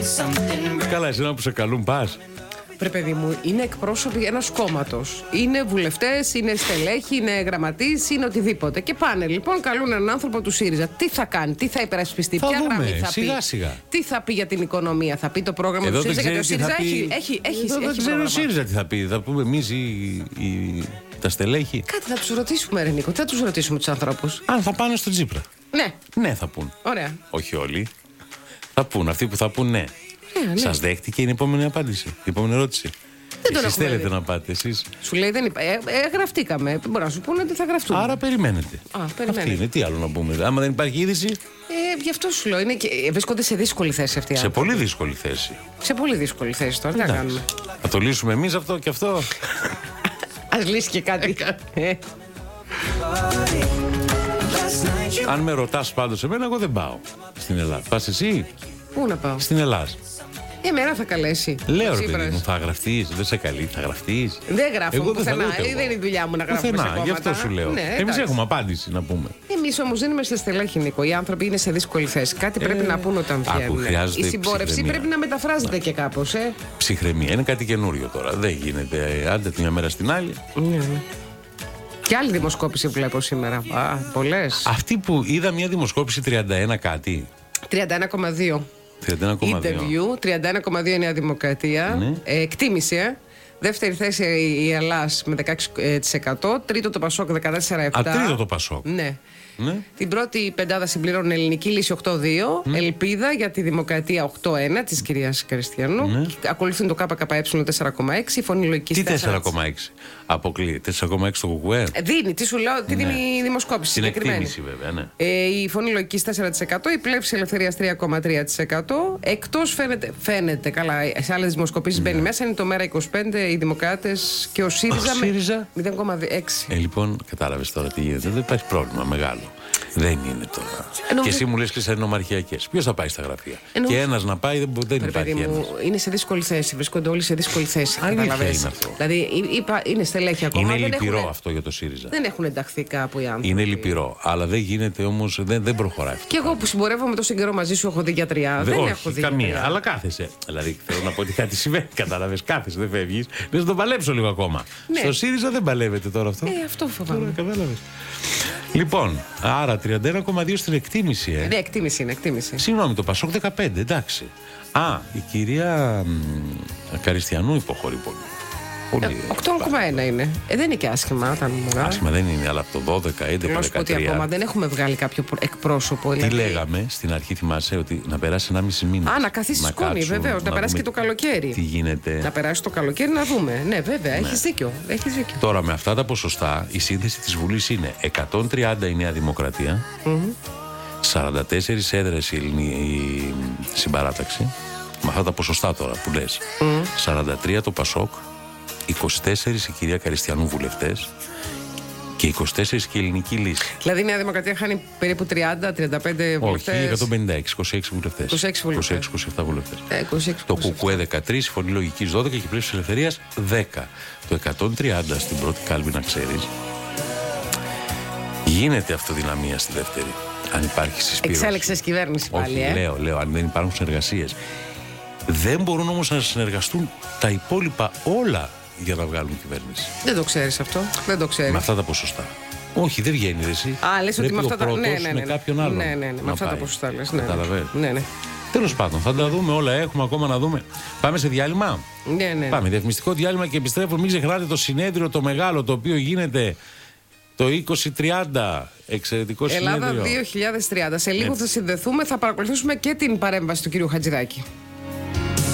Καλά, εσένα που σε καλούν πας. Βρε παιδί μου, είναι εκπρόσωποι ενός κόμματος. Είναι βουλευτές, είναι στελέχοι, είναι γραμματείς, είναι οτιδήποτε. Και πάνε λοιπόν, καλούν έναν άνθρωπο του ΣΥΡΙΖΑ. Τι θα κάνει, τι θα υπερασπιστεί, ποια γραμμή θα σιγά, πει. Σιγά. Τι θα πει για την οικονομία, θα πει το πρόγραμμα εδώ του ΣΥΡΙΖΑ. Γιατί ο ΣΥΡΙΖΑ έχει. Δεν ξέρω ο ΣΥΡΙΖΑ τι θα πει. Θα πούμε εμείς τα στελέχη. Κάτι θα τους ρωτήσουμε, ρε Νίκο. Τι θα τους ρωτήσουμε τους ανθρώπους. Αν θα πάνε στο Τσίπρα. Ναι. Ναι, θα πούν. Ωραία. Όχι όλοι. Θα πούν. Αυτοί που θα πούν ναι. Ναι. Σας δέχτηκε η επόμενη απάντηση. Η επόμενη ερώτηση. Εσείς θέλετε να πάτε εσείς. Σου λέει δεν γραφτήκαμε. Μπορεί να σου πούνε ότι θα γραφτούμε. Άρα περιμένετε. Αυτή είναι. Τι άλλο να πούμε. Άμα δεν υπάρχει είδηση. Γι' αυτό σου λέω. Βρίσκονται σε δύσκολη θέση αυτοί οι Σε άνθρωποι. πολύ δύσκολη θέση. Σε πολύ δύσκολη θέση τώρα. Τι να κάνουμε. Θα το λύσουμε εμείς αυτό και αυτό. Ας λύσει και κάτι. Αν με ρωτάς πάντως εμένα, εγώ δεν πάω στην Ελλάδα. Πας εσύ? Πού να πάω? Στην Ελλάδα. Εμένα θα καλέσει. Λέω ρε παιδί μου, θα γραφτείς, δεν σε καλεί, θα γραφτείς. Δεν γράφω Εγώ πουθενά. Δεν είναι η δουλειά μου να γράφω σε κόμματα. Γι' αυτό σου λέω. Ναι, εμείς έχουμε απάντηση να πούμε. Εμείς όμως δεν είμαστε στελέχοι, Νίκο. Οι άνθρωποι είναι σε δύσκολη θέση. Κάτι πρέπει να πούν όταν βγαίνουν. Η συμπόρευση πρέπει να μεταφράζεται και κάπως. Ψυχραιμία. Είναι κάτι καινούριο τώρα. Δεν γίνεται. Άντε τη μια μέρα στην άλλη. Και άλλη δημοσκόπηση βλέπω σήμερα. Πολλές. Αυτή που είδα μια δημοσκόπηση 31 κάτι. 31,2. 31,2. Interview, 31,2 η Νέα Δημοκρατία. Ναι. Εκτίμηση, Δεύτερη θέση η Ελλάς με 16%. Τρίτο το Πασόκ 14,7%. Τρίτο το Πασόκ. Ναι. Την πρώτη πεντάδα συμπληρώνει Ελληνική Λύση 8-2. Ελπίδα για τη Δημοκρατία 8-1 της κυρίας Καριστιανού. Ακολουθούν το ΚΚΕ 4,6. Φωνή Λογικής 4,6. Αποκλεί. 4,6 το ΚΚΕ. Δίνει, τι σου λέω, τι δίνει η δημοσκόπηση. Την εκτίμηση βέβαια, ναι. Η Φωνή Λογικής 4%. Η Πλεύση Ελευθερίας 3,3%. Εκτός φαίνεται καλά, σε άλλες δημοσκοπήσεις μπαίνει μέσα, είναι το Μέρα 25, οι Δημοκράτες και ο ΣΥΡΙΖΑ με 0,6. Λοιπόν, κατάλαβες τώρα τι γίνεται. Δεν υπάρχει πρόβλημα μεγάλο. Δεν είναι τώρα. Και εσύ μου λες και σαν νομαρχιακές. Ποιος θα πάει στα γραφεία. Και ένας να πάει, δεν υπάρχει ένας. Είναι σε δύσκολη θέση. Βρίσκονται όλοι σε δύσκολη θέση. Καταλαβαίνεις. Είναι αυτό. Δηλαδή, είναι στελέχη ακόμα. Είναι λυπηρό αυτό για το ΣΥΡΙΖΑ. Δεν έχουν ενταχθεί κάπου οι άνθρωποι. Είναι λυπηρό. Αλλά δεν γίνεται όμως, δεν προχωράει αυτό. Και εγώ που συμπορεύομαι τόσο καιρό μαζί σου έχω δει γιατριά. Δεν έχω δει καμία. γιατριά. Αλλά κάθεσαι. Δηλαδή θέλω να πω ότι κάτι συμβαίνει. Κατάλαβες. Κάθεσαι, δεν φεύγεις. Δεν θα το παλέψω λίγο ακόμα. Ναι. Στο ΣΥΡΙΖΑ δεν παλεύεται τώρα αυτό. Αυτό φοβάμαι. Κατάλαβες. Λοιπόν, άρα 31,2 στην εκτίμηση, Ναι, εκτίμηση είναι, εκτίμηση. Συγγνώμη, το Πασόκ 15, εντάξει. Η κυρία Καριστιανού υποχωρεί πολύ. 8,1 είναι. Δεν είναι και άσχημα. Άσχημα δεν είναι, αλλά από το 12, 11, 13. Να σου πω ότι ακόμα δεν έχουμε βγάλει κάποιο εκπρόσωπο. Τι λέγαμε στην αρχή, θυμάσαι, ότι να περάσει 1,5 μήνα. Να καθίσει σκόνη, βεβαίως. Να περάσει και το καλοκαίρι. Τι γίνεται. Να περάσει το καλοκαίρι να δούμε. Ναι, βέβαια, έχεις δίκιο. Τώρα με αυτά τα ποσοστά η σύνθεση της Βουλής είναι 130 η Νέα Δημοκρατία, 44 έδρες η Συμπαράταξη. Με αυτά τα ποσοστά τώρα που λες. 43 το Πασόκ, 24 η κυρία Καριστιανού βουλευτές και 24 και η Ελληνική Λύση. Δηλαδή η Νέα Δημοκρατία χάνει περίπου 30-35 βουλευτές. Όχι, 156, 26 βουλευτές. 26-27 βουλευτές. Το ΚΚΕ 13, η Φωνή Λογικής 12 και η Πλεύση Ελευθερίας 10. Το 130 στην πρώτη κάλπη, να ξέρεις. Γίνεται αυτοδυναμία στη δεύτερη. Αν υπάρχει συσπήρωση. Εξέλεξες κυβέρνηση πάλι. Όχι, λέω, αν δεν υπάρχουν συνεργασίες. Δεν μπορούν όμως να συνεργαστούν τα υπόλοιπα όλα για να βγάλουν κυβέρνηση. Δεν το ξέρεις αυτό. Δεν το ξέρεις. Με αυτά τα ποσοστά. Όχι, δεν βγαίνει εσύ. Λες ότι με αυτά τα ποσοστά. Με κάποιον άλλον. Ναι, με αυτά τα ποσοστά λες. Ναι. Τέλος πάντων, θα τα δούμε όλα. Έχουμε ακόμα να δούμε. Πάμε σε διάλειμμα. Ναι. Πάμε. Διαφημιστικό διάλειμμα και επιστρέφω. Μην ξεχνάτε το συνέδριο το μεγάλο το οποίο γίνεται το 2030. Εξαιρετικό συνέδριο. Ελλάδα 2030. Σε λίγο θα συνδεθούμε, θα παρακολουθήσουμε και την παρέμβαση του κυρίου Χατζηδάκη.